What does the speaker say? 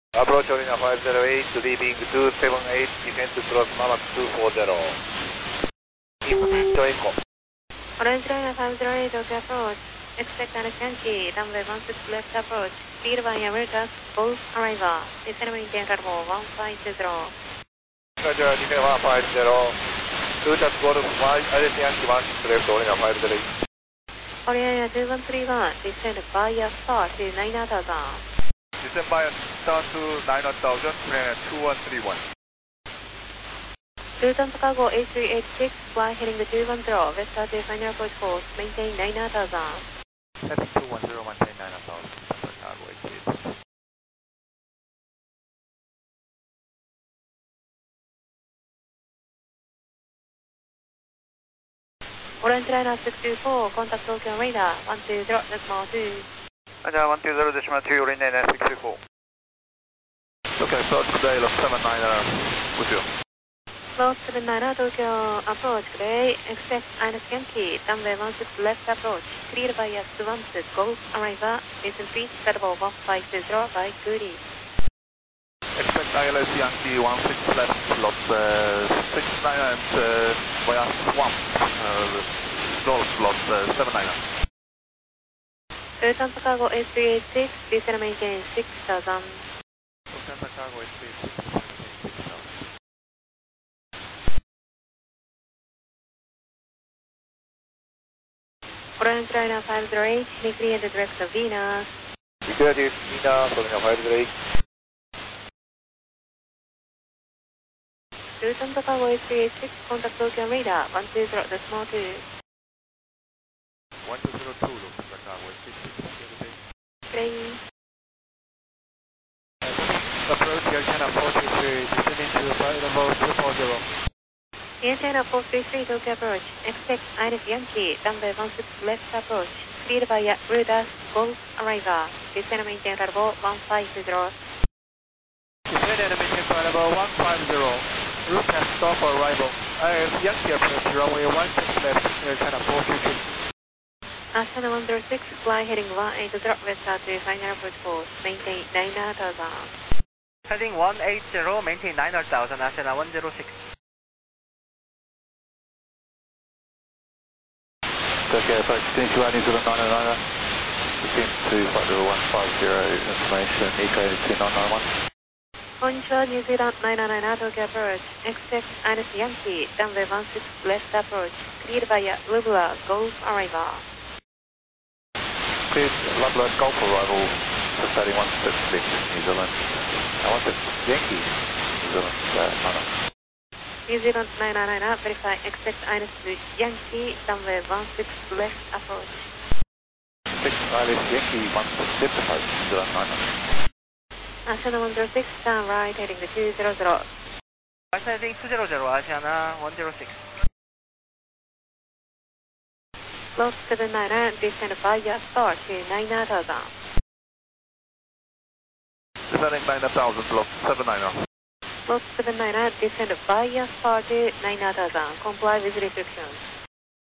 Approach Orina 508, leaving 278, descent to cross Mamak 240. Into Echo. Orange Liner 508, okay approach. Expect an Yankee, runway 16 left approach. Speed by Americas, Golf arrival. Descend maintain runway 150. Roger, descend 150. Two touch Golf, ILS Yankee 16 left, Orina 508. Oriana 2131, descend via star to 9000. Descend by star to 9000, plan 2131. Luton Chicago 8386, fly heading the 210, West to final approach course, maintain 9000. Heading 210, maintain 9000, Chicago 88. Orange Liner 624, contact Tokyo radar, 120.2. Roger, 120.2, Orina 624. Okay, so today, 79 with you. Close to the 90 Tokyo approach, today, expect ILS Yankee, runway 16 left approach, cleared by S1 to Golf arrival, descent reach level 150 by Goody. Expect ILS Yankee 16 left, slot 69 and via Swamp, Golf slot 79. Luton Chicago 8386, descend maintain 6000. Luton Chicago 8386. Orange Liner 508, clear the direction of Venus. Declare the Venus, Orina 508. Luton Chicago 8386, contact Tokyo radar, 120.2. 1202, Luton Chicago 8386. Plane. Approach Air 433, descending to flight level 240. Antenna 433 Tokyo approach, expect ILS Yankee, runway 16 left approach, cleared by Rudas, Golf arrival, descend maintain level 150. Descend and maintain flight level 150, route has stop for arrival. ILS Yankee approach runway 16 left, Air China 433. Astana 106, fly heading 180 west to final approach course, maintain 9000. Heading 180, maintain 9000, Astana 106. Okay, approach Continue New Zealand 909, descend to flight level 150, information Eco 2991. Onshore New Zealand 999 Tokyo approach, expect ILS Yankee, runway 16 left approach, cleared by Lubula, Golf arrival. Cleared Lubula Golf arrival, starting 16 left New Zealand. I want the Yankee, New Zealand, New Zealand 999, verify, expect ILS Yankee, runway 16 left approach. Expect ILS Yankee 16 left approach, New Zealand 999. Astana 106, turn right heading the 200. Right heading 200, Asiana 106. Close to the 9, descend via star to 9000. Descending 9000, block 79. Close to the 9, descend via star to 9000. Comply with restrictions.